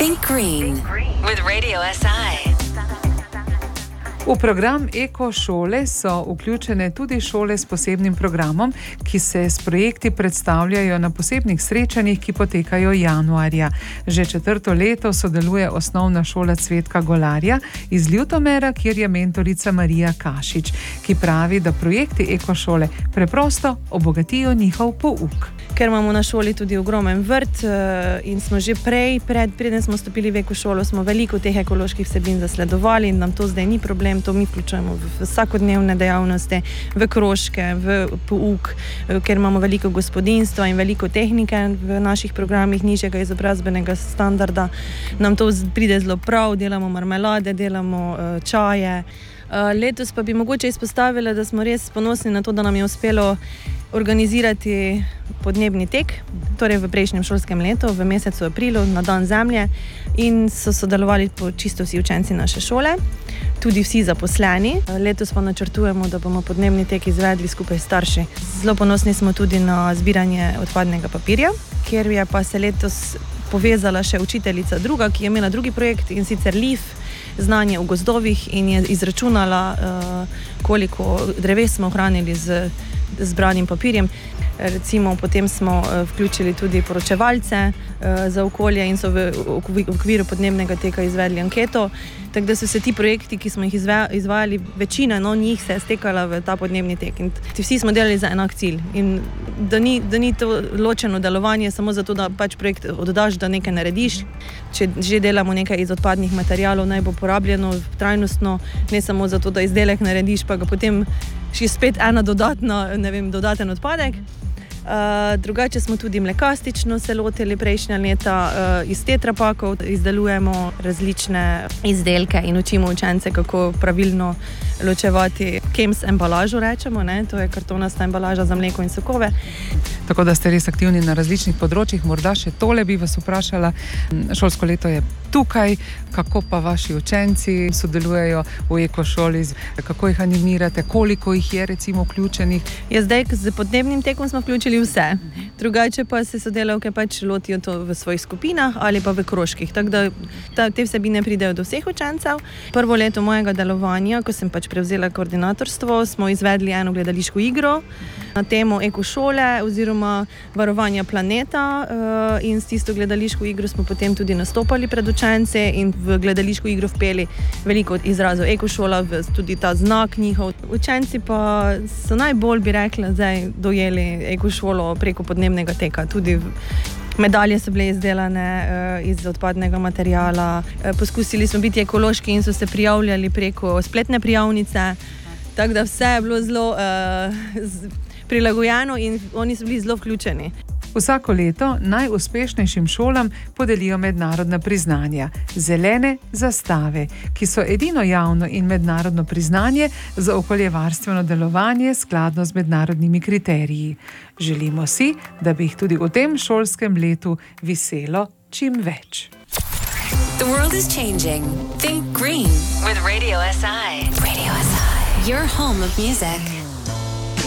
Think Green with Radio SI. V program Eko šole so vključene tudi šole s posebnim programom, ki se s projekti predstavljajo na posebnih srečanjih, ki potekajo januarja. Že 4. leto sodeluje osnovna šola Cvetka Golarja iz Ljutomera, kjer je mentorica Marija Kašič, ki pravi, da projekti Eko šole preprosto obogatijo njihov pouk. Ker imamo na šoli tudi ogromen vrt in smo že preden smo stopili v Eko šolo, smo veliko teh ekoloških vsebin zasledovali in nam to zdaj ni problem, to mi vključujemo v vsakodnevne dejavnosti, v krožke, v pouk, ker imamo veliko gospodinjstva in veliko tehnike v naših programih nižjega izobrazbenega standarda. Nam to pride zelo prav, delamo marmelade, delamo čaje. Letos pa bi mogoče izpostavila, da smo res ponosni na to, da nam je uspelo organizirati podnebni tek, torej v prejšnjem šolskem letu, v mesecu aprilu, na dan Zemlje, in so sodelovali čisto vsi učenci naše šole, tudi vsi zaposleni. Letos pa načrtujemo, da bomo podnebni tek izvedli skupaj s starši. Zelo ponosni smo tudi na zbiranje odpadnega papirja, kjer je pa se letos povezala še učiteljica druga, ki je imela drugi projekt, in sicer LIF, znanje v gozdovih, in je izračunala, koliko dreves smo ohranili z zbranim papirjem. Recimo, potem smo vključili tudi poročevalce za okolje in so v okviru podnebnega teka izvedli anketo. Tako da so se ti projekti, ki smo jih izvajali, večina njih se je stekala v ta podnebni tek. In vsi smo delali za enak cilj. In da ni to ločeno delovanje samo zato, da pač projekt oddaš, da nekaj narediš. Če že delamo nekaj iz odpadnih materialov, naj bo porabljeno trajnostno, ne samo zato, da izdelek narediš, pa ga potem še spet dodaten odpadek. Drugače smo tudi mlekastično se lotili prejšnja leta, iz tetrapakov izdelujemo različne izdelke in učimo učence, kako pravilno ločevati KEMS embalažo, rečemo, ne? To je kartonasta embalaža za mleko in sokove. Tako da ste res aktivni na različnih področjih. Morda še tole bi vas vprašala. Šolsko leto je tukaj, kako pa vaši učenci sodelujejo v Eko šoli, kako jih animirate, koliko jih je recimo vključenih? Zdaj z podnebnim tekom smo vključili vse. Drugače pa se sodelavke pač lotijo to v svojih skupinah ali pa v krožkih. Tako da te vsebine pridejo do vseh učencev. Prvo leto mojega delovanja, ko sem pač prevzela koordinatorstvo, smo izvedli eno gledališko igro na temo Eko šole oziroma varovanja planeta, in s tisto gledališko igro smo potem tudi nastopali pred učence in v gledališko igro vpeli veliko izrazov Eko šola, tudi ta znak njihov. Učenci pa so najbolj, bi rekla, zdaj dojeli Eko šolo preko podnebnega teka. Tudi medalje so bile izdelane iz odpadnega materiala. Poskusili smo biti ekološki in so se prijavljali preko spletne prijavnice. Tako da vse je bilo zelo prilagojeno in oni so bili zelo vključeni. Vsako leto najuspešnejšim šolam podelijo mednarodna priznanja, zelene zastave, ki so edino javno in mednarodno priznanje za okoljevarstveno delovanje skladno z mednarodnimi kriteriji. Želimo si, da bi jih tudi v tem šolskem letu viselo čim več. The world is changing. Think green with Radio SI. Radio SI. Your home of music.